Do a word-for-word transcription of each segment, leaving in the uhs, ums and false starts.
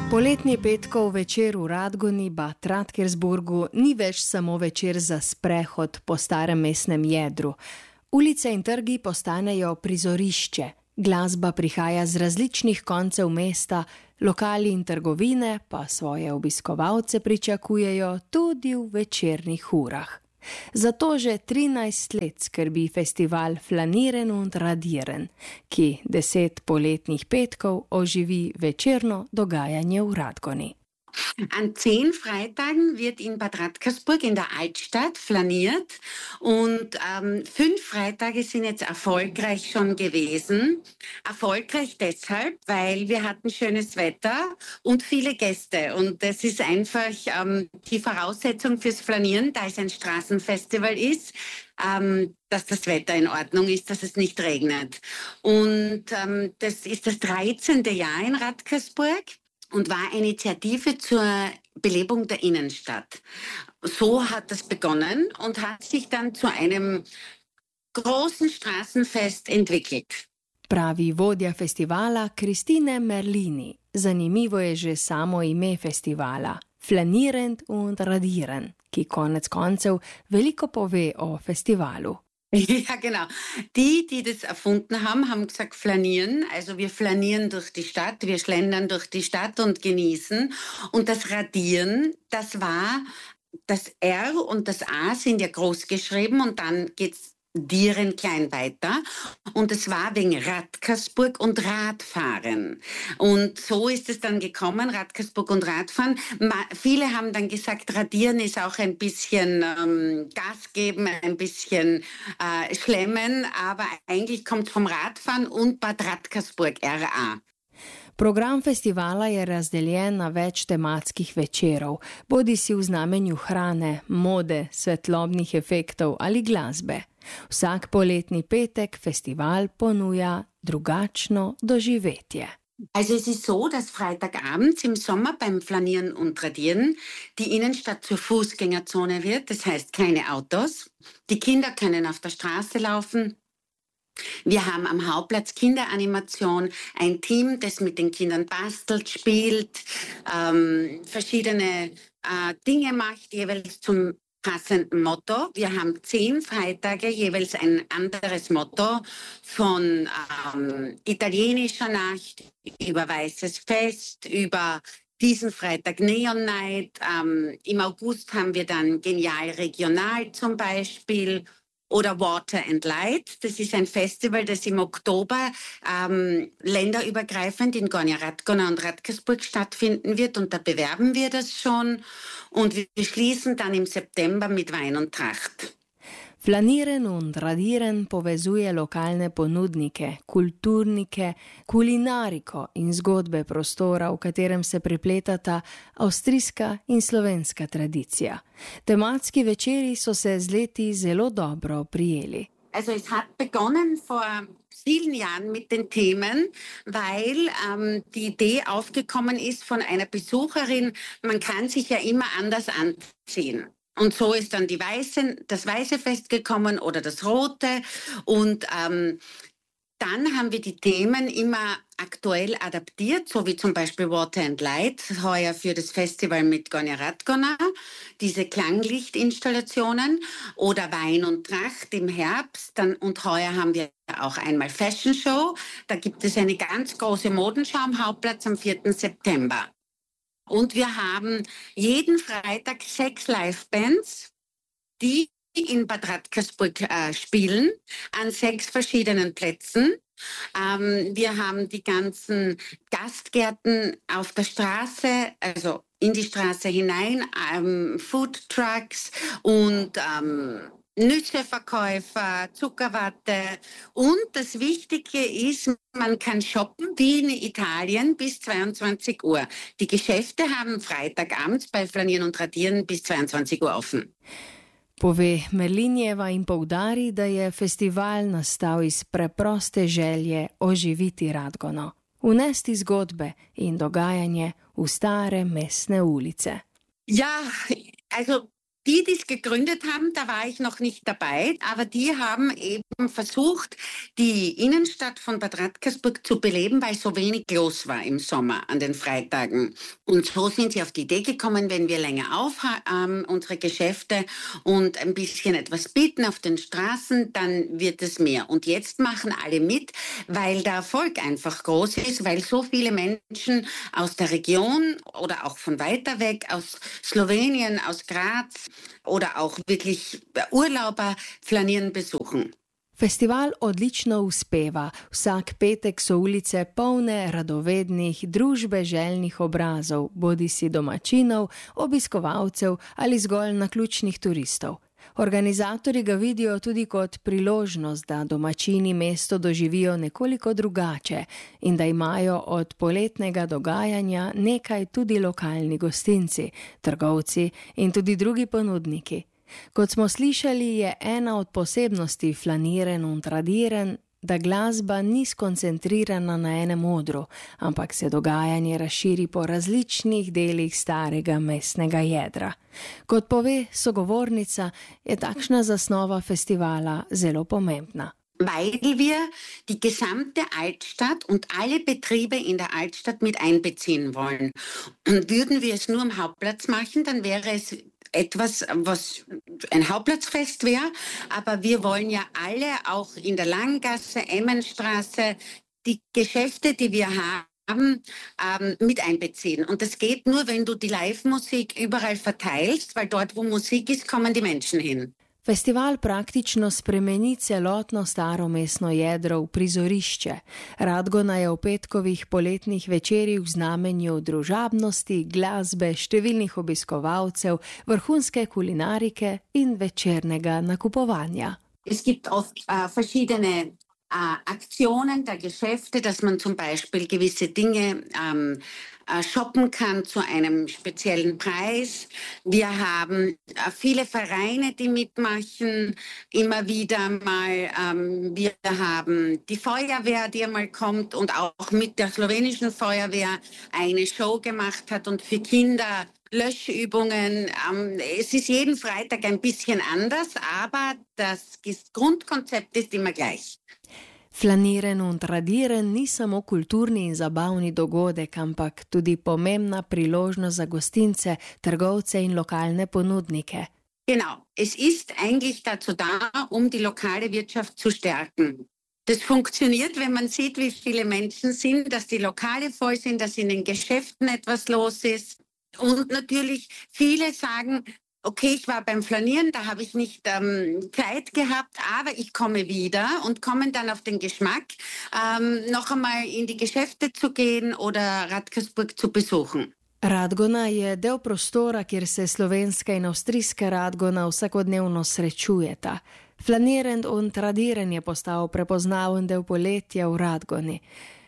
Poletni petkov večer v Radgoni, Bad Radkersburgu, ni več samo večer za sprehod po starem mestnem jedru. Ulice in trgi postanejo prizorišče. Glasba prihaja z različnih koncev mesta, lokali in trgovine pa svoje obiskovalce pričakujejo tudi v večernih urah. Zato že trinajst let skrbi festival Flanieren und Radieren, ki deset poletnih petkov oživi večerno dogajanje v Radgoni. An zehn Freitagen wird in Bad Radkersburg in der Altstadt flaniert und ähm, fünf Freitage sind jetzt erfolgreich schon gewesen. Erfolgreich deshalb, weil wir hatten schönes Wetter und viele Gäste und das ist einfach ähm, die Voraussetzung fürs Flanieren, da es ein Straßenfestival ist, ähm, dass das Wetter in Ordnung ist, dass es nicht regnet. Und ähm, das ist das dreizehnte Jahr in Radkersburg. Und war eine Initiative zur Belebung der Innenstadt. So hat das begonnen und hat sich dann zu einem großen Straßenfest entwickelt. Pravi vodja festivala Kristine Merlini. Zanimivo je že samo ime festivala, Flanieren und Radieren, ki konec koncev veliko pove o festivalu. Ja, genau. Die, die das erfunden haben, haben gesagt flanieren. Also wir flanieren durch die Stadt, wir schlendern durch die Stadt und genießen. Und das Radieren, das war, das R und das A sind ja groß geschrieben und dann geht's Dieren klein weiter. Und es war wegen Radkersburg und Radfahren. Und so ist es dann gekommen, Radkersburg und Radfahren. Ma- viele haben dann gesagt, Radieren ist auch ein bisschen ähm, Gas geben, ein bisschen äh, schlemmen, aber eigentlich kommt vom Radfahren und Bad Radkersburg, R A. Program festivala je razdeljen na več tematskih večerov, bodi si v znamenju hrane, mode, svetlobnih efektov ali glasbe. Vsak poletni petek festival ponuja drugačno doživetje. Also es ist so, dass Freitagabends im Sommer beim Flanieren und Radieren die Innenstadt zur Fußgängerzone wird, das heißt keine Autos. Die Kinder können auf der Straße laufen. Wir haben am Hauptplatz Kinderanimation ein Team, das mit den Kindern bastelt, spielt, ähm, verschiedene äh, Dinge macht, jeweils zum passenden Motto. Wir haben zehn Freitage, jeweils ein anderes Motto, von ähm, italienischer Nacht über Weißes Fest, über diesen Freitag Neon Night. Ähm, Im August haben wir dann Genial Regional zum Beispiel. Oder Water and Light. Das ist ein Festival, das im Oktober ähm, länderübergreifend in Gornja Radgona und Radkersburg stattfinden wird. Und da bewerben wir das schon. Und wir schließen dann im September mit Wein und Tracht. Flanieren und Radieren povezuje lokalne ponudnike, kulturnike, kulinariko in zgodbe prostora, v katerem se prepletata avstrijska in slovenska tradicija. Tematski večeri so se z leti zelo dobro prijeli. Also es hat begonnen vor vielen Jahren mit den Themen, weil ähm, die Idee aufgekommen ist von einer Besucherin, man kann sich ja immer anders anziehen. Und so ist dann die Weiße, das Weiße Fest gekommen oder das Rote. Und ähm, dann haben wir die Themen immer aktuell adaptiert, so wie zum Beispiel Water and Light, heuer für das Festival mit Gornja Radgona, diese Klanglichtinstallationen oder Wein und Tracht im Herbst. Dann, und heuer haben wir auch einmal Fashion Show. Da gibt es eine ganz große Modenschau am Hauptplatz am vierten September. Und wir haben jeden Freitag sechs Livebands, die in Bad Radkersburg äh, spielen, an sechs verschiedenen Plätzen. Ähm, wir haben die ganzen Gastgärten auf der Straße, also in die Straße hinein, ähm, Food Trucks und ähm, Nüsseverkäufer, Zuckerwatte und das Wichtige ist, man kann shoppen wie in Italien bis zweiundzwanzig Uhr. Die Geschäfte haben Freitagabends bei Flanieren und Radieren bis zweiundzwanzig Uhr offen. Pove Merlinjeva in poudari, da je festival nastal iz preproste želje oživiti Radgono, unesti zgodbe in dogajanje v stare mestne ulice. Ja, also Die, die es gegründet haben, da war ich noch nicht dabei, aber die haben eben versucht, die Innenstadt von Bad Radkersburg zu beleben, weil so wenig los war im Sommer an den Freitagen. Und so sind sie auf die Idee gekommen, wenn wir länger aufhaben, ähm, unsere Geschäfte und ein bisschen etwas bieten auf den Straßen, dann wird es mehr. Und jetzt machen alle mit, weil der Erfolg einfach groß ist, weil so viele Menschen aus der Region oder auch von weiter weg, aus Slowenien, aus Graz, oder auch wirklich Urlauber Flanieren besuchen. Festival odlično uspeva. Vsak petek so ulice polne radovednih, družbeželjnih obrazov, bodisi domačinov, obiskovalcev ali zgolj naključnih turistov. Organizatorji ga vidijo tudi kot priložnost, da domačini mesto doživijo nekoliko drugače in da imajo od poletnega dogajanja nekaj tudi lokalni gostinci, trgovci in tudi drugi ponudniki. Kot smo slišali, je ena od posebnosti Flanieren und Radieren, da glasba ni skoncentrirana na enem odru, ampak se dogajanje razširi po različnih delih starega mestnega jedra. Kot pove sogovornica, je takšna zasnova festivala zelo pomembna. Weil wir die gesamte Altstadt und alle Betriebe in der Altstadt mit einbeziehen wollen. Und würden wir es nur am Hauptplatz machen, dann wäre es etwas, was ein Hauptplatzfest wäre, aber wir wollen ja alle auch in der Langgasse, Emmenstraße, die Geschäfte, die wir haben, ähm, mit einbeziehen. Und das geht nur, wenn du die Live-Musik überall verteilst, weil dort, wo Musik ist, kommen die Menschen hin. Festival praktično spremeni celotno staro mestno jedro v prizorišče. Radgona je v petkovih poletnih večerih v znamenju družabnosti, glasbe, številnih obiskovalcev, vrhunske kulinarike in večernega nakupovanja. Es gibt oft uh, verschiedene uh, Aktionen der Geschäfte, dass man zum Beispiel gewisse Dinge um, shoppen kann zu einem speziellen Preis. Wir haben viele Vereine, die mitmachen, immer wieder mal. Wir haben die Feuerwehr, die einmal kommt und auch mit der slowenischen Feuerwehr eine Show gemacht hat und für Kinder Löschübungen. Es ist jeden Freitag ein bisschen anders, aber das Grundkonzept ist immer gleich. Flanieren und Radieren ni samo kulturni in zabavni dogodek, ampak tudi pomembna priložnost za gostince, trgovce in lokalne ponudnike. Genau, es ist eigentlich dazu da, um die lokale Wirtschaft zu stärken. Das funktioniert, wenn man sieht, wie viele Menschen sind, dass die Lokale voll sind, dass in den Geschäften etwas los ist. Und natürlich viele sagen, okay, ich war beim Flanieren, da habe ich nicht ähm, Zeit gehabt, aber ich komme wieder und kommen dann auf den Geschmack, ähm, noch einmal in die Geschäfte zu gehen oder Radkersburg zu besuchen. Radgona je del prostora, kjer se slovenska in avstrijska Radgona vsakodnevno srečujeta. Flanieren und Radieren je postal prepoznaven del poletja v Radgoni.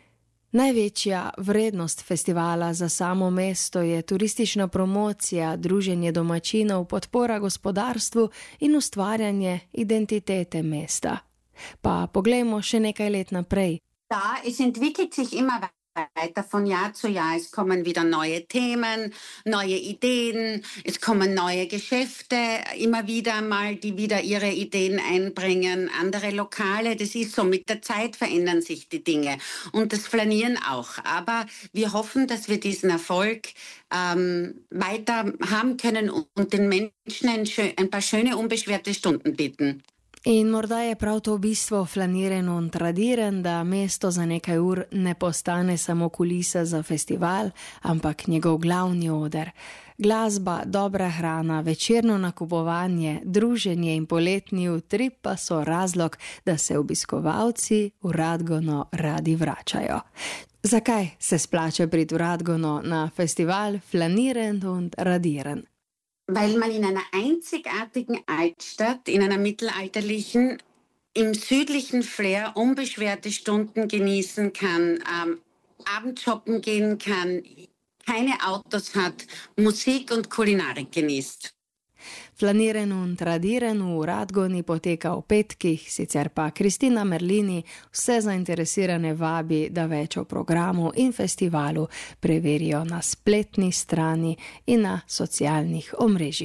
Največja vrednost festivala za samo mesto je turistična promocija, druženje domačinov, podpora gospodarstvu in ustvarjanje identitete mesta. Pa poglejmo še nekaj let naprej. Da, es entwickelt sich immer weiter von Jahr zu Jahr. Es kommen wieder neue Themen, neue Ideen, es kommen neue Geschäfte, immer wieder mal, die wieder ihre Ideen einbringen, andere Lokale. Das ist so, mit der Zeit verändern sich die Dinge und das Flanieren auch. Aber wir hoffen, dass wir diesen Erfolg ähm, weiter haben können und den Menschen ein, ein paar schöne, unbeschwerte Stunden bieten. In morda je prav to bistvo Flanieren und Radieren, da mesto za nekaj ur ne postane samo kulisa za festival, ampak njegov glavni oder. Glasba, dobra hrana, večerno nakupovanje, druženje in poletni utrip pa so razlog, da se obiskovalci v Radgono radi vračajo. Zakaj se splača priti v Radgono na festival Flanieren und Radieren? Weil man in einer einzigartigen Altstadt, in einer mittelalterlichen, im südlichen Flair unbeschwerte Stunden genießen kann, ähm, Abendshoppen gehen kann, keine Autos hat, Musik und Kulinarik genießt. Flanieren und Radieren v Radgoni poteka v petkih, sicer pa Kristina Merlini vse zainteresirane vabi, da več o programu in festivalu preverijo na spletni strani in na socialnih omrežjih.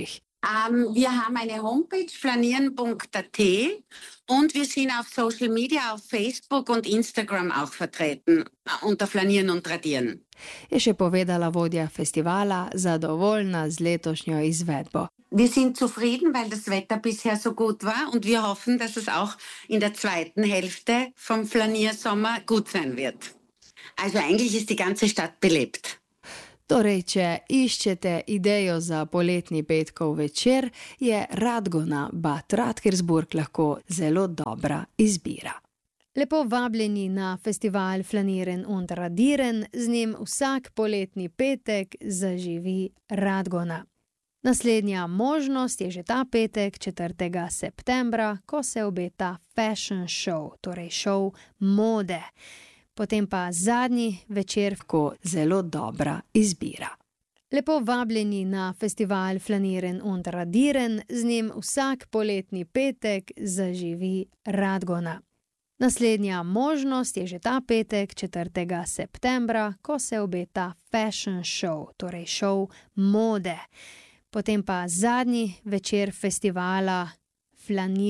Ähm, wir haben eine Homepage, flanieren punkt a t, und wir sind auf Social Media, auf Facebook und Instagram auch vertreten, unter Flanieren und Radieren. Je še povedala vodja festivala, zadovoljna z letošnjo izvedbo. Wir sind zufrieden, weil das Wetter bisher so gut war und wir hoffen, dass es auch in der zweiten Hälfte vom Flaniersommer gut sein wird. Also eigentlich ist die ganze Stadt belebt. Torej, če iščete idejo za poletni petkov večer, je Radgona Bad Radkersburg lahko zelo dobra izbira. Lepo vabljeni na festival Flanieren und Radieren, z njim vsak poletni petek zaživi Radgona. Naslednja možnost je že ta petek, četrtega septembra, ko se obeta fashion show, torej šov mode. Potem pa zadnji večer, ko zelo dobra izbira. Lepo vabljeni na festival Flanieren und Radieren, z njim vsak poletni petek zaživi Radgona. Naslednja možnost je že ta petek, četrtega septembra, ko se obeta fashion show, torej šov mode. Potem pa zadnji večer festivala Flanieren